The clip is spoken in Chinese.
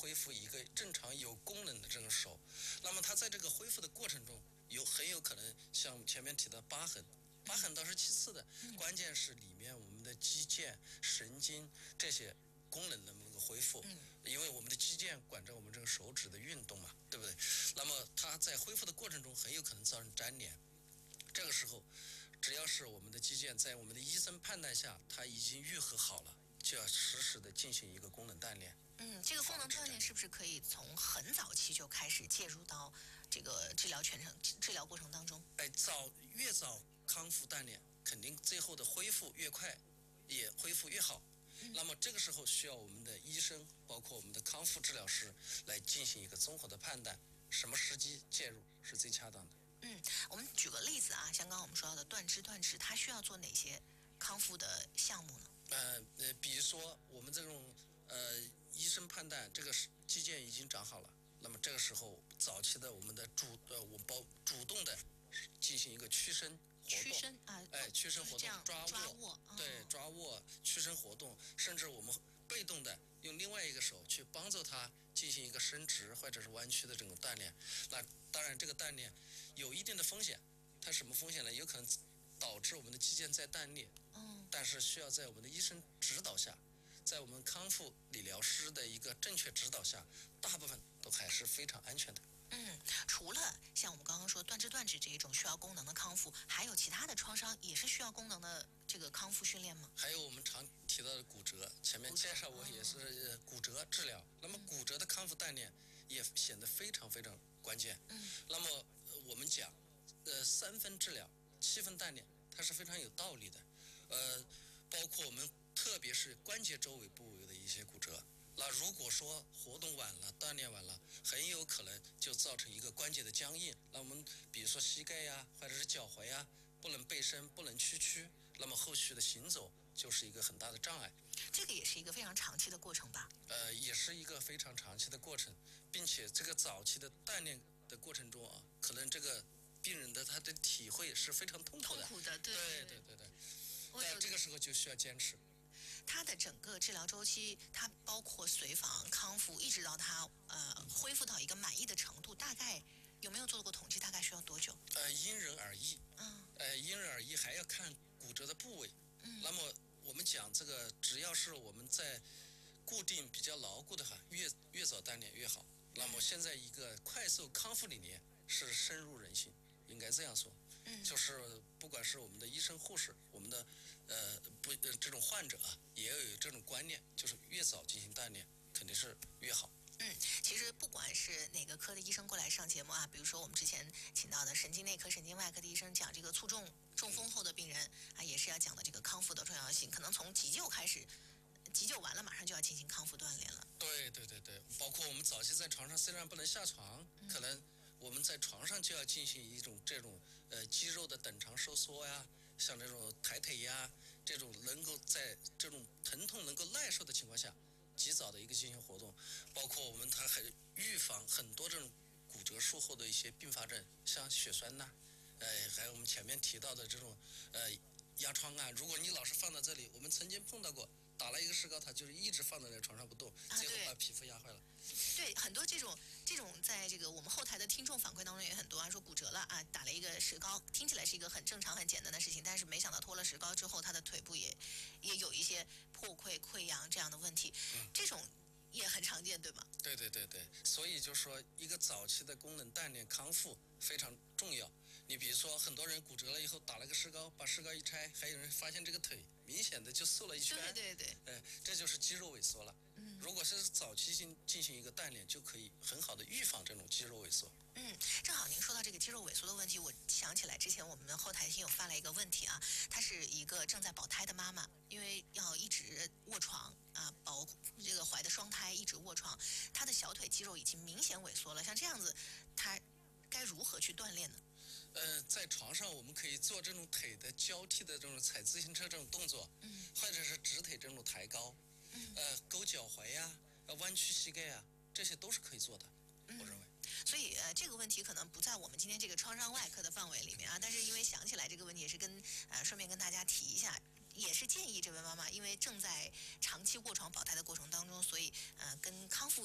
恢复一个正常有功能的这个手。那么它在这个恢复的过程中，很有可能像前面提到疤痕。疤痕倒是其次的，关键是里面我们的肌腱、神经这些功能的那个恢复，因为我们的肌腱管着我们这个手指的运动嘛，对不对？那么它在恢复的过程中很有可能造成粘连，这个时候只要是我们的肌腱在我们的医生判断下它已经愈合好了，就要实时的进行一个功能锻炼。 这个功能锻炼是不是可以从很早期就开始介入到这个治疗过程当中？ 越早康复锻炼，肯定最后的恢复越快，也恢复越好。那么这个时候需要我们的医生，包括我们的康复治疗师来进行一个综合的判断，什么时机介入是最恰当的。 我们举个例子啊，像刚刚我们说到的断肢，它需要做哪些康复的项目呢？ 比如说我们这种医生判断这个肌腱已经长好了，那么这个时候早期的我们的主动的进行一个屈伸活动，屈伸活动，抓握，屈伸活动，甚至我们被动的用另外一个手去帮助它进行一个伸直或者是弯曲的这种锻炼。那当然这个锻炼有一定的风险，它什么风险呢？有可能导致我们的肌腱再断裂，但是需要在我们的医生指导下，在我们康复理疗师的一个正确指导下，大部分都还是非常安全的。 除了像我们刚刚说断肢这一种需要功能的康复，还有其他的创伤也是需要功能的这个康复训练吗？ 还有我们常提到的骨折，前面介绍过也是骨折治疗，那么骨折的康复锻炼也显得非常非常关键。那么我们讲3分治疗7分锻炼，它是非常有道理的。包括我们特别是关节周围部位的一些骨折，那如果说活动晚了，锻炼晚了，很有可能就造成一个关节的僵硬。那我们比如说膝盖呀，或者是脚踝呀，不能背伸，不能屈，那么后续的行走就是一个很大的障碍。 这个也是一个非常长期的过程吧？ 也是一个非常长期的过程，并且这个早期的锻炼的过程中啊，可能这个病人的他的体会是非常痛苦的。对。在这个时候就需要坚持。 它的整个治疗周期，它包括随访、康复，一直到它恢复到一个满意的程度，大概有没有做过统计？大概需要多久？ 因人而异。因人而异，还要看骨折的部位。那么我们讲这个，只要是我们在固定比较牢固的话，越早锻炼越好。那么现在一个快速康复理念是深入人心，应该这样说。就是不管是我们的医生护士，我们的这种患者啊，也要有这种观念，就是越早进行锻炼肯定是越好。 其实不管是哪个科的医生过来上节目啊，比如说我们之前请到的神经内科、神经外科的医生讲这个卒中中风后的病人啊，也是要讲的这个康复的重要性，可能从急救开始，急救完了马上就要进行康复锻炼了。 对，包括我们早期在床上虽然不能下床，可能我们在床上就要进行一种这种肌肉的等长收缩呀，像这种抬腿呀，这种能够在这种疼痛能够耐受的情况下，及早的一个进行活动，包括我们还预防很多这种骨折术后的一些并发症，像血栓呐，还有我们前面提到的这种压疮啊，如果你老是放到这里，我们曾经碰到过。打了一个石膏，它就是一直放在那床上不动，最后把皮肤压坏了。 对，很多这种在这个我们后台的听众反馈当中也很多啊，说骨折了啊，打了一个石膏，听起来是一个很正常很简单的事情，但是没想到脱了石膏之后，他的腿部也有一些破溃溃疡这样的问题，这种也很常见，对吗？ 对，所以就说一个早期的功能锻炼康复非常重要。你比如说很多人骨折了以后打了个石膏，把石膏一拆，还有人发现这个腿明显的就瘦了一圈。 对， 这就是肌肉萎缩了。如果是早期进行一个锻炼，就可以很好的预防这种肌肉萎缩。 正好您说到这个肌肉萎缩的问题，我想起来之前我们后台听友发来一个问题啊，她是一个正在保胎的妈妈，因为要一直卧床啊，保这个怀的双胎一直卧床，她的小腿肌肉已经明显萎缩了，像这样子，她该如何去锻炼呢？ 在床上我们可以做这种腿的交替的这种踩自行车这种动作，或者是直腿这种抬高，勾脚踝呀，弯曲膝盖呀，这些都是可以做的，我认为。 所以这个问题可能不在我们今天这个创伤外科的范围里面啊，但是因为想起来这个问题，也是顺便跟大家提一下，也是建议这位妈妈，因为正在长期卧床保胎的过程当中，所以跟康复